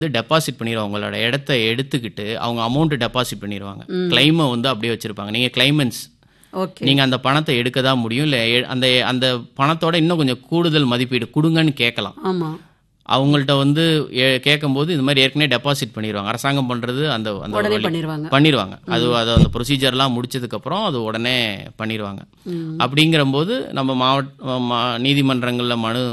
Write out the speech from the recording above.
Deposit பண்ணிடுவாங்க. உங்களோட இடத்த எடுத்துக்கிட்டு அவங்க அமௌண்ட் டெபாசிட் பண்ணிடுவாங்க. கிளைமை வந்து அப்படியே வச்சிருப்பாங்க. நீங்கள் கிளைமென்ஸ், ஓகே. நீங்கள் அந்த பணத்தை எடுக்க தான் முடியும். இல்லை அந்த அந்த பணத்தோட இன்னும் கொஞ்சம் கூடுதல் மதிப்பீடு கொடுங்கன்னு கேட்கலாம். ஆமாம். அவங்கள்ட்ட வந்து கேட்கும்போது இது மாதிரி ஏற்கனவே டெபாசிட் பண்ணிடுவாங்க. அரசாங்கம் பண்ணுறது அந்த அந்த உடனே வழி பண்ணிடுவாங்க. பண்ணிடுவாங்க. அது அந்த ப்ரொசீஜர்லாம் முடிச்சதுக்கப்புறம் அது உடனே பண்ணிடுவாங்க. அப்படிங்கிறபோது நம்ம நீதிமன்றங்களில் மனு